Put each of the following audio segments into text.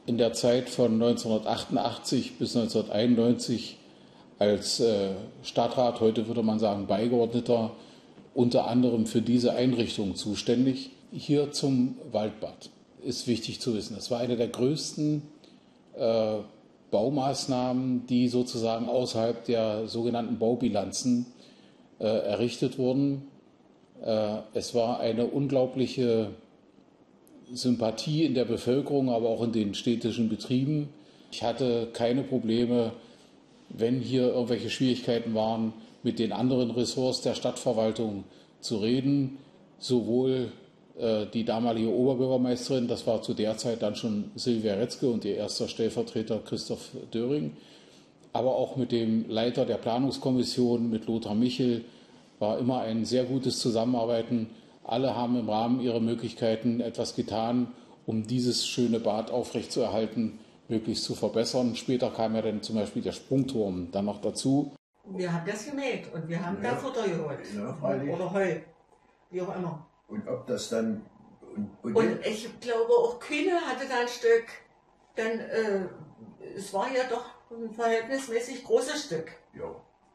in der Zeit von 1988 bis 1991 als Stadtrat, heute würde man sagen Beigeordneter, unter anderem für diese Einrichtung zuständig. Hier zum Waldbad ist wichtig zu wissen. Es war eine der größten Baumaßnahmen, die sozusagen außerhalb der sogenannten Baubilanzen errichtet wurden. Es war eine unglaubliche Sympathie in der Bevölkerung, aber auch in den städtischen Betrieben. Ich hatte keine Probleme, wenn hier irgendwelche Schwierigkeiten waren, mit den anderen Ressorts der Stadtverwaltung zu reden. Sowohl die damalige Oberbürgermeisterin, das war zu der Zeit dann schon Silvia Retzke und ihr erster Stellvertreter Christoph Döring, aber auch mit dem Leiter der Planungskommission, mit Lothar Michel, war immer ein sehr gutes Zusammenarbeiten. Alle haben im Rahmen ihrer Möglichkeiten etwas getan, um dieses schöne Bad aufrechtzuerhalten, möglichst zu verbessern. Später kam ja dann zum Beispiel der Sprungturm dann noch dazu. Wir haben das gemäht und wir haben da Futter geholt. Ja, oder Heu, wie auch immer. Und ob das dann... Und ich glaube auch Kühne hatte da ein Stück, dann, es war ja doch ein verhältnismäßig großes Stück. Ja.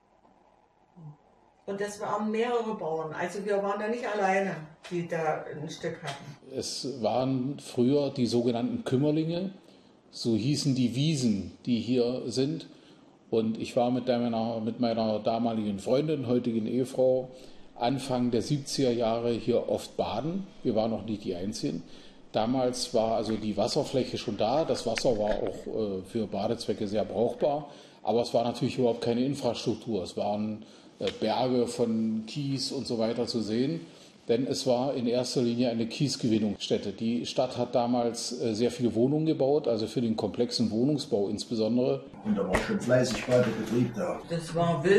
Und das waren mehrere Bauern, also wir waren da nicht alleine, die da ein Stück hatten. Es waren früher die sogenannten Kümmerlinge, so hießen die Wiesen, die hier sind. Und ich war mit meiner damaligen Freundin, heutigen Ehefrau, Anfang der 70er Jahre hier oft baden. Wir waren noch nicht die Einzigen. Damals war also die Wasserfläche schon da. Das Wasser war auch für Badezwecke sehr brauchbar. Aber es war natürlich überhaupt keine Infrastruktur. Es waren Berge von Kies und so weiter zu sehen. Denn es war in erster Linie eine Kiesgewinnungsstätte. Die Stadt hat damals sehr viele Wohnungen gebaut, also für den komplexen Wohnungsbau insbesondere. Und da war schon fleißig weiter Betrieb da. Das war wild.